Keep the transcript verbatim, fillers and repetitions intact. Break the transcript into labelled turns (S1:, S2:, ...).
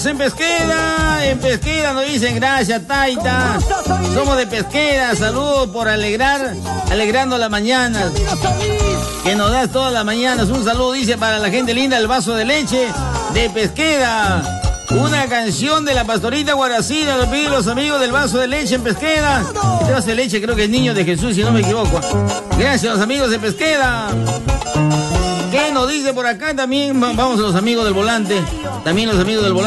S1: en Pesquera, en Pesquera nos dicen gracias, Taita. Somos de Pesquera, saludos por alegrar, alegrando las mañanas. Que nos das todas las mañanas. Un saludo, dice, para la gente linda, el vaso de leche de Pesquera. Una canción de la pastorita Guaracina, lo piden los amigos del vaso de leche en Pesquera. El vaso de leche creo que es Niño de Jesús, si no me equivoco. Gracias, los amigos de Pesquera. ¿Qué nos dice por acá también? Vamos a los amigos del volante. También los amigos del volante.